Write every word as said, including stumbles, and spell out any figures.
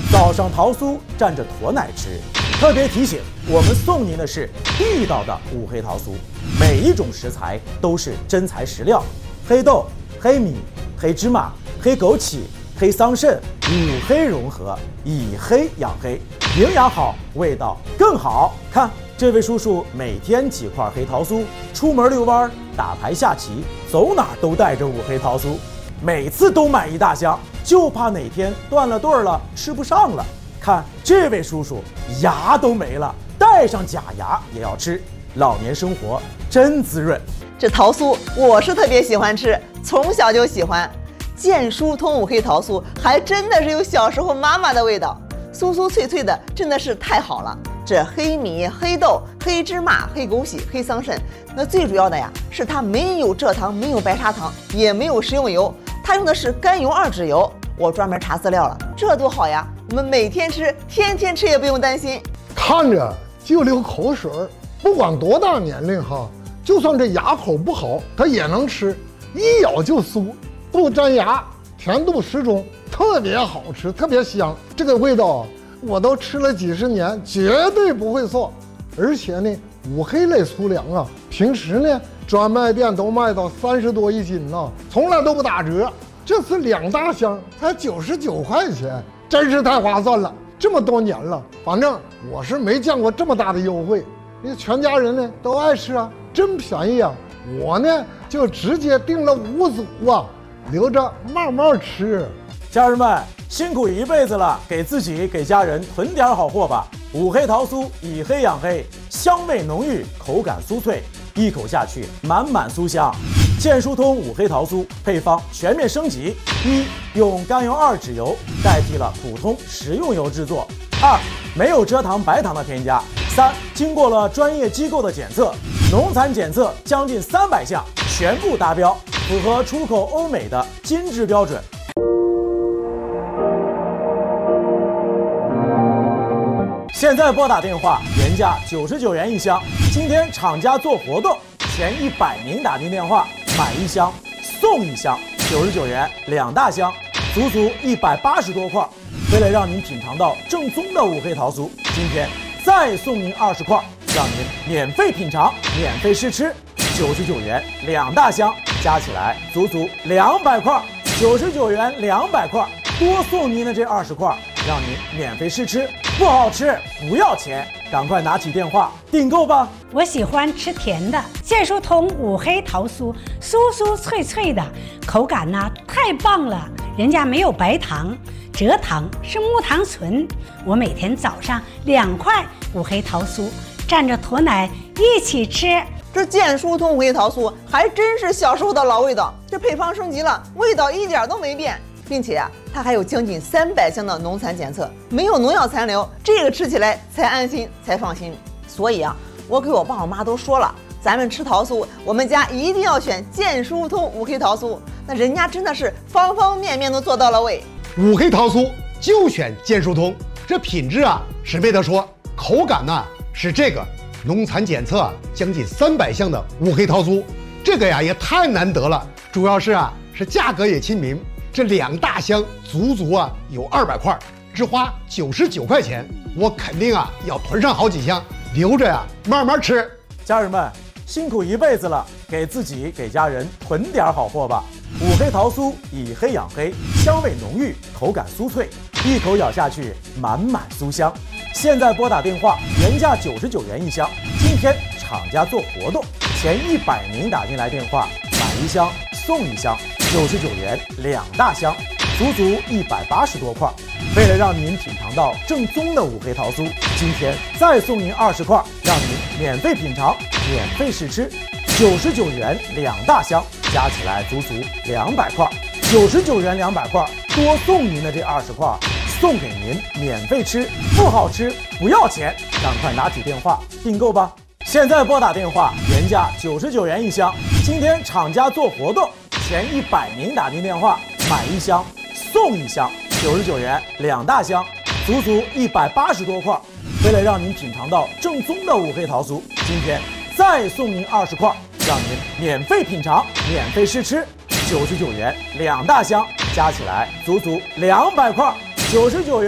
早上桃酥蘸着驼奶吃。特别提醒，我们送您的是地道的五黑桃酥，每一种食材都是真材实料，黑豆、黑米、黑芝麻、黑枸杞、黑桑葚，五黑融合，以黑养黑，营养好，味道更好。看这位叔叔每天几块黑桃酥，出门遛弯、打牌下棋，走哪都带着五黑桃酥，每次都买一大箱，就怕哪天断了顿了吃不上了。看这位叔叔牙都没了，带上假牙也要吃，老年生活真滋润。 这桃酥我是特别喜欢吃，从小就喜欢。健疏通五黑桃酥还真的是有小时候妈妈的味道，酥酥脆脆的，真的是太好了。这黑米、黑豆、黑芝麻、黑枸杞、黑桑葚，那最主要的呀是它没有蔗糖，没有白砂糖，也没有食用油，它用的是甘油二酯油。我专门查资料了，这多好呀！我们每天吃，天天吃也不用担心。 看着就流口水，不管多大年龄哈，就算这牙口不好，它也能吃，一咬就酥，不粘牙，甜度适中，特别好吃，特别香。这个味道我都吃了几十年，绝对不会错。而且呢，五黑类粗粮啊，平时呢专卖店都卖到三十多一斤呢，从来都不打折。这次两大箱才九十九块钱，真是太划算了。这么多年了，反正我是没见过这么大的优惠。那全家人呢都爱吃啊，真便宜啊！我呢就直接订了五组啊，留着慢慢吃。 家人们辛苦一辈子了，给自己给家人囤点好货吧。五黑桃酥以黑养黑，香味浓郁，口感酥脆，一口下去满满酥香。健疏通五黑桃酥配方全面升级：一、用甘油二酯油代替了普通食用油制作；二、没有蔗糖白糖的添加；三、经过了专业机构的检测，农残检测将近三百项全部达标，符合出口欧美的金质标准。现在拨打电话，原价九十九元一箱，今天厂家做活动，前一百名打进电话买一箱送一箱，九十九元两大箱，足足一百八十多块。为了让您品尝到正宗的五黑桃酥，今天再送您二十块，让您免费品尝，免费试吃，九十九元两大箱，加起来足足两百块，九十九元两百块，多送您的这二十块，让您免费试吃。不好吃不要钱，赶快拿起电话订购吧。 我喜欢吃甜的，健疏通五黑桃酥酥酥脆脆的，口感呢太棒了，人家没有白糖，蔗糖是木糖醇。我每天早上两块五黑桃酥蘸着驼奶一起吃。 这健疏通五黑桃酥还真是小时候的老味道，这配方升级了，味道一点都没变。并且啊，它还有将近三百项的农残检测，没有农药残留，这个吃起来才安心才放心。所以啊，我给我爸我妈都说了，咱们吃桃酥，我们家一定要选健疏通五黑桃酥。那人家真的是方方面面都做到了位。 五黑桃酥就选健疏通，这品质啊是没得说，口感呢是这个农残检测将近三百项的五黑桃酥，这个呀也太难得了。主要是啊是价格也亲民。这两大箱足足啊有二百块，只花九十九块钱，我肯定啊要囤上好几箱，留着呀慢慢吃。 家人们辛苦一辈子了，给自己给家人囤点好货吧。五黑桃酥以黑养黑，香味浓郁，口感酥脆，一口咬下去满满酥香。现在拨打电话，原价九十九元一箱，今天厂家做活动，前一百名打进来电话买一箱送一箱，九十九元两大箱，足足一百八十多块。为了让您品尝到正宗的五黑桃酥，今天再送您二十块，让您免费品尝，免费试吃，九十九元两大箱，加起来足足两百块。九十九元两百块，多送您的这二十块，送给您免费吃，不好吃不要钱，赶快拿起电话订购吧。现在拨打电话，原价九十九元一箱，今天厂家做活动，前一百名打进电话买一箱送一箱，九十九元两大箱，足足一百八十多块。为了让您品尝到正宗的五黑桃酥，今天再送您二十块，让您免费品尝，免费试吃，九十九元两大箱，加起来足足两百块，九十九元。